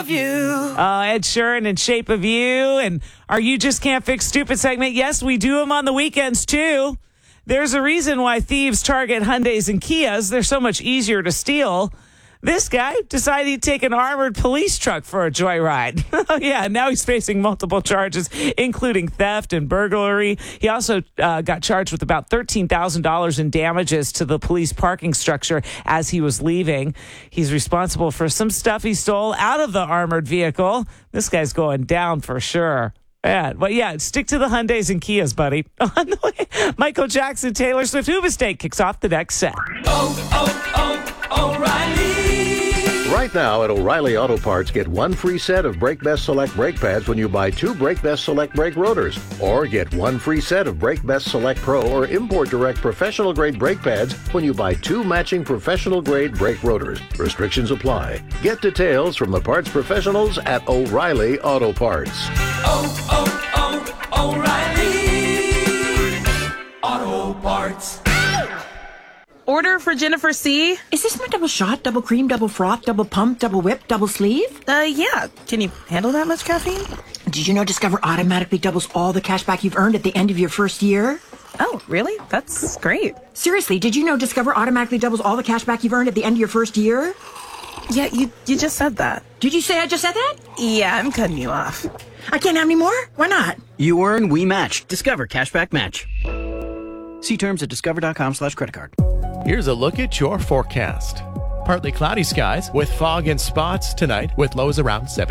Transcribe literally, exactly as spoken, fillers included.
of You. Uh, Ed Sheeran and Shape of You. And our You Just Can't Fix Stupid segment. Yes, we do them on the weekends, too. There's a reason why thieves target Hyundais and Kias. They're so much easier to steal. This guy decided he'd take an armored police truck for a joyride. Oh, yeah, now he's facing multiple charges, including theft and burglary. He also uh, got charged with about thirteen thousand dollars in damages to the police parking structure as he was leaving. He's responsible for some stuff he stole out of the armored vehicle. This guy's going down for sure. Yeah, well, yeah, stick to the Hyundais and Kias, buddy. On the way, Michael Jackson, Taylor Swift, Hoobastank kicks off the next set. Oh, oh, oh, O'Reilly. Right now at O'Reilly Auto Parts, get one free set of Brake Best Select brake pads when you buy two Brake Best Select brake rotors. Or get one free set of Brake Best Select Pro or Import Direct professional grade brake pads when you buy two matching professional grade brake rotors. Restrictions apply. Get details from the parts professionals at O'Reilly Auto Parts. Oh, oh, oh, O'Reilly Auto Parts. Order for Jennifer C. Is this my double shot, double cream, double froth, double pump, double whip, double sleeve? Uh, yeah. Can you handle that much caffeine? Did you know Discover automatically doubles all the cash back you've earned at the end of your first year? Oh, really? That's great. Seriously, did you know Discover automatically doubles all the cash back you've earned at the end of your first year? Yeah, you you just said that. Did you say I just said that? Yeah, I'm cutting you off. I can't have any more? Why not? You earn, we match. Discover Cashback Match. See terms at discover.com slash credit card. Here's a look at your forecast. Partly cloudy skies with fog and spots tonight with lows around seventy.